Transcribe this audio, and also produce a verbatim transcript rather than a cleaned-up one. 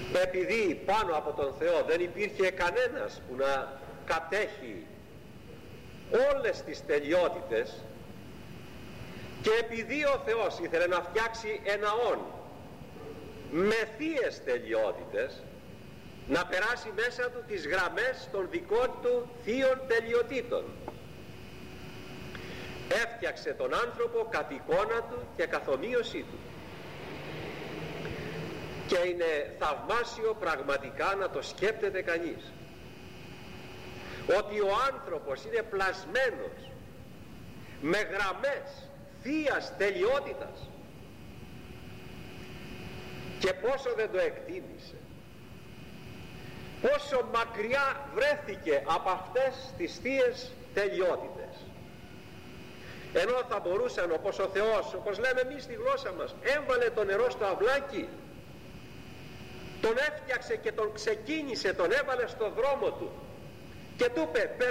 επειδή πάνω από τον Θεό δεν υπήρχε κανένας που να κατέχει όλες τις τελειότητες, και επειδή ο Θεός ήθελε να φτιάξει ένα όν με θείες τελειότητες, να περάσει μέσα του τις γραμμές των δικών του θείων τελειοτήτων, έφτιαξε τον άνθρωπο κατ' εικόνα του και καθομοίωσή του. Και είναι θαυμάσιο πραγματικά να το σκέπτεται κανείς, ότι ο άνθρωπος είναι πλασμένος με γραμμές θείας τελειότητας, και πόσο δεν το εκτίμησε, πόσο μακριά βρέθηκε από αυτές τις θείες τελειότητες, ενώ θα μπορούσαν, όπως ο Θεός, όπως λέμε εμείς στη γλώσσα μας, έβαλε το νερό στο αυλάκι, τον έφτιαξε και τον ξεκίνησε, τον έβαλε στο δρόμο του και του είπε